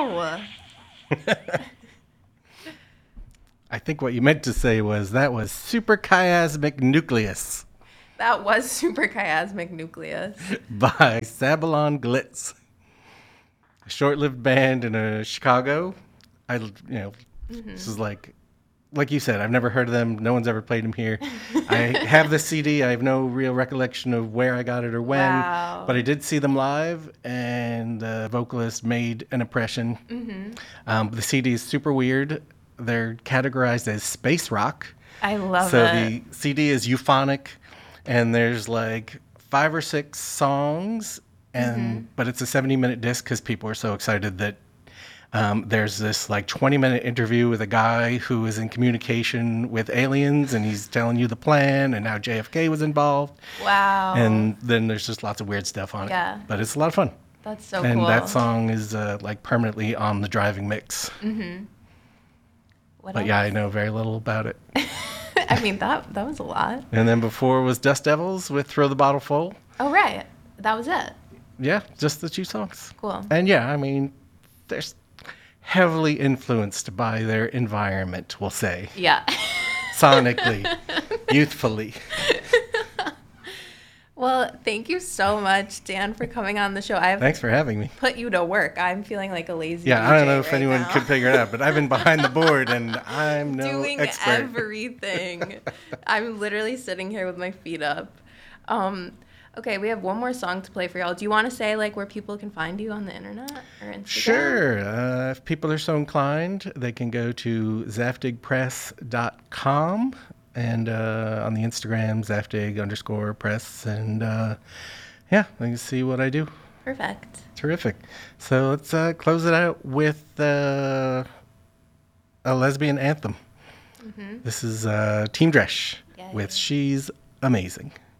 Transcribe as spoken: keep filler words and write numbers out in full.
Wow. I think what you meant to say was that was super chiasmic nucleus That was Super Chiasmic Nucleus. by Sabalon Glitz, a short-lived band in uh, Chicago. I, you know, Mm-hmm. this is like, like you said, I've never heard of them. No one's ever played them here. I have the C D. I have no real recollection of where I got it or when, Wow. but I did see them live, and the vocalist made an impression. Mm-hmm. Um, the C D is super weird. They're categorized as space rock. I love So it. the C D is euphonic, and there's like five or six songs, and Mm-hmm. but it's a seventy minute disc because people are so excited that um, there's this like twenty minute interview with a guy who is in communication with aliens, and he's telling you the plan and how J F K was involved, Wow. and then there's just lots of weird stuff on it. Yeah. But it's a lot of fun. That's so and cool. that song is uh, like permanently on the driving mix. Mm-hmm. What But else? yeah, I know very little about it. I mean, that that was a lot. And then before was Dust Devils with Throw the Bottle Full. Oh, right. That was it. Yeah, just the two songs. Cool. And yeah, I mean, they're s- heavily influenced by their environment, we'll say. Yeah. Sonically, youthfully. Well, thank you so much, Dan, for coming on the show. I've Thanks for having me. put you to work. I'm feeling like a lazy Yeah, I don't D J know if right anyone now. could figure it out, but I've been behind the board and I'm no Doing expert. everything. I'm literally sitting here with my feet up. Um, okay, we have one more song to play for y'all. Do you want to say like where people can find you on the internet or Instagram? Sure. Uh, if people are so inclined, they can go to zaftig press dot com and uh, on the Instagram, zaftig underscore press. And uh, yeah, they can see what I do. Perfect. Terrific. So let's uh, close it out with uh, a lesbian anthem. Mm-hmm. This is uh, Team Dresch Yay. with She's Amazing.